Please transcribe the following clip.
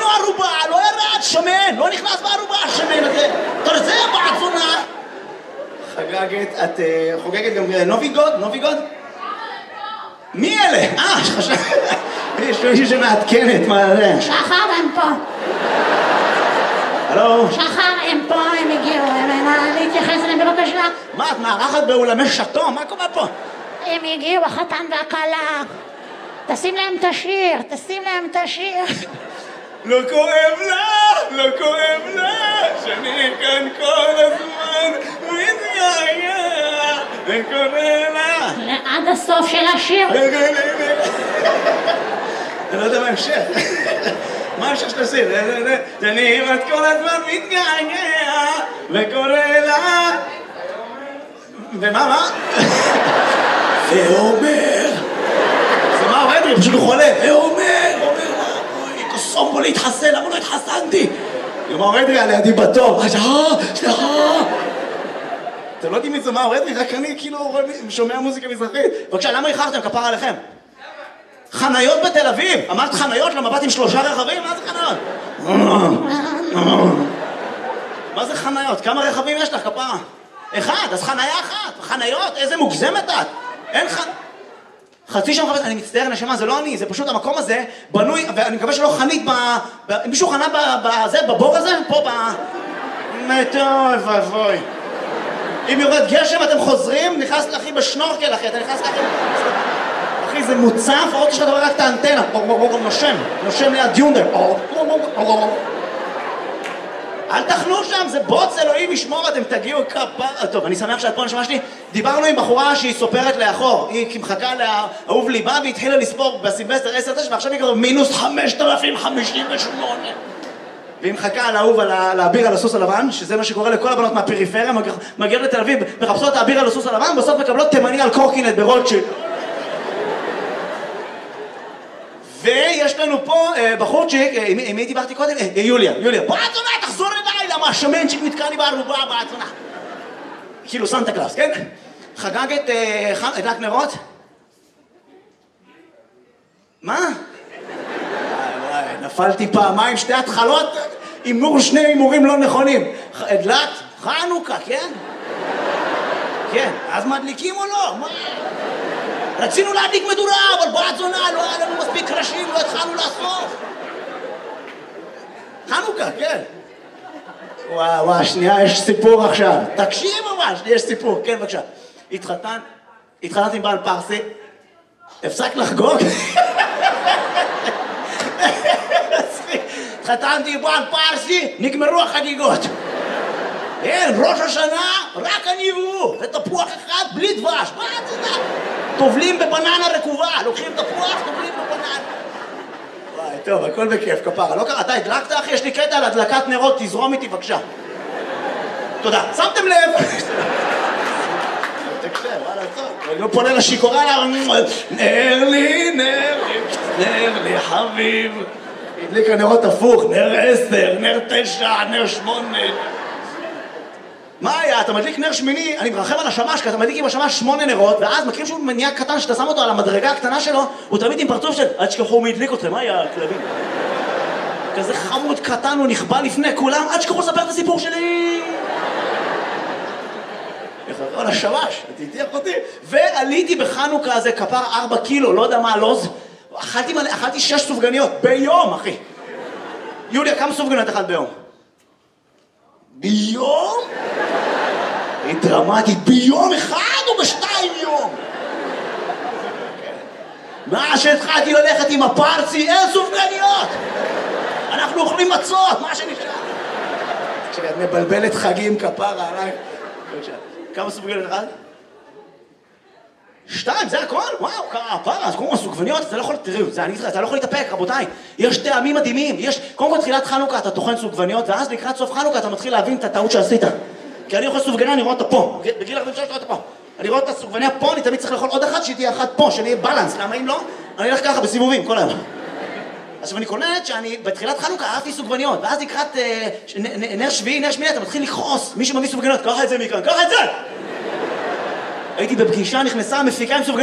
לו ערובה, לא ירד, שמן, לא נכנס בערובה, השמן הזה. אתה זה בעצונה. חגגת, את חוגגת גם נוביגוד? נוביגוד? מי אלה? יש מישהו שמעדכנת, מה זה? שחר הם פה. הלו? שחר הם פה, הם הגיעו, להתייחס אליהם בבקשה. מה, את מארחת באולמי שטו? מה קורה פה? הם הגיעו, החתן והכלה. תשים להם את השיר, תשים להם את השיר. לא כואב לה, לא כואב לה, שאני כאן כל הזמן מתגעגע, וקורא לה. עד הסוף של השיר. אני לא יודע מה המשך. מה המשך של השיר? שאני כמעט כל הזמן מתגעגע, וקורא לה. ומה, מה? ואומר. זה מה עובד לי? פשוט הוא חולה. ואומר, קוסום בו להתחסן, למה לא התחסנתי? מה עובד לי? לידי בתור. סליחה. אתם לא יודעים מזה מה עובד לי? רק אני כאילו שומע מוזיקה מזרחית. בבקשה, למה איחרתם? כפרה עליכם. חניות בתל אביב. אמרת חניות? לא מבט עם 3 רכבים? מה זה חניות? מה זה חניות? כמה רכבים יש לך, כפרה? 1, אז חניה 1. חניות? איזה מוגזמת את? אין חצי שם חפש, אני מצטער נשמה, זה לא אני, זה פשוט המקום הזה בנוי, ואני מקווה שלא חנית מישהו חנה בבור הזה? פה טוב, אבוי. אם יורד גשם אתם חוזרים, נכנס לאחי בשנורקל אחי, אתה נכנס לאחי... אחי, זה מוצף, עוד יש לך דבר רק את האנטנה, נושם ליד יונדר. אל תחנו שם, זה בוץ אלוהים ישמור, אתם תגיעו כפה... טוב, אני שמח שאת פה נשמע שלי. דיברנו עם בחורה שהיא סופרת לאחור, היא מחכה לאהוב ליבה והתחילה לספור בסילבסטר 10-9 ועכשיו היא כבר מינוס 5,058. והיא מחכה לאהוב על האביר על הסוס הלבן, שזה מה שקורה לכל הבנות מהפריפריה, מגיעות לתל אביב, מחפשות את האביר על הסוס הלבן, בסוף מקבלות תימני על קורקינט ברוטשילד. ויש לנו פה בחורצ'יק, עם מי דיברתי קודם? יוליה. בוא עצונה, תחזור אליי, למה השמנצ'יק נתקע לי בערובה בעצונה. כאילו סנטה קלאוס, כן? חגגת הדלק נרות? מה? וואי, נפלתי פעמיים, 2 התחלות, הימור 2 הימורים לא נכונים. הדלק? חנוכה, כן? כן, אז מדליקים או לא? מה? רצינו להדליק מדורה, אבל בעצונה לא היה לנו מספיק קרשים, לא התחלנו לאסוף. חנוכה, כן. וואו, שנייה, יש סיפור עכשיו. תקשיב ממש, יש סיפור, כן, בבקשה. התחתנתי עם בעל פרסי, הפסק לחגוג. התחתנתי עם בעל פרסי, נגמרו החגיגות. אין, ראש השנה, רק אני והוא. זה תפוח אחד בלי דבש, מה זה זה? טובלים בבננה רקובה, לוקחים תפוח, טובלים בבננה. וואי, טוב, הכל בכיף, כפרה. לא קרה, אתה הדלקת אחי? יש לי קטע על הדלקת נרות, תזרום איתי בבקשה. תודה. שמתם לב? תקשב, מה לעשות? אני לא פונה לשיקורה, נר לי חביב. הדליק הנרות הפוך, נר 10, נר 9, נר 8. מה היה? אתה מדליק נר שמיני, אני מרחם על השמש, כי אתה מדליק עם השמש 8 נרות, ואז מכירים שהוא מניע קטן שאתה שם אותו על המדרגה הקטנה שלו, הוא תמיד עם פרצוף של עד שכחו מי הדליק אתכם, מה היה כלבים? כזה חמוד קטן, הוא נכבה לפני כולם, עד שכחו לספר את הסיפור שלי! יחזור על השמש, תתייח אותי. ועליתי בחנוכה הזה, כפר 4 קילו, לא יודע מה הלוז, אכלתי 6 סופגניות ביום, אחי. יוליה, כמה סופגניות אכלת ביום? ביום? היא דרמטית, ביום אחד או ב2 יום? מה שהתחלתי ללכת עם הפרצי, אין סופגניות! אנחנו אוכלים מצות, מה שנשאר? כשאת מבלבלת חגים כפרה עליי. כמה סופגניות אחד? 2, זה הכל? וואו, כפרה, אז קודם כל סופגניות, אתה לא יכול, תראו, אתה לא יכול להתאפק, רבותיי. יש טעמים מדהימים, קודם כל תחילת חנוכה אתה טוחן סופגניות, ואז לקראת סוף חנוכה אתה מתחיל להבין את הטעות שעשית. כי אני אוכל סופגניה, אני רואה אותה פה. בגיל 46 אני רואה אותה פה. אני רואה את הסופגניה פה, אני תמיד צריך לאכול עוד אחת, שהיא תהיה אחת פה, שאני אהיה בלנס. למה אם לא? אני אלך ככה בסיבובים, כל היום. עכשיו אני קולט שאני בתחילת חנוכה אהבתי סופגניות, ואז לקראת נר שביעי, נר שמיני, אתה מתחיל לכעוס. מישהו מביא סופגניות, קח את זה מכאן, קח את זה! הייתי בפגישה, נכנסה, מפיקה עם סופגניות.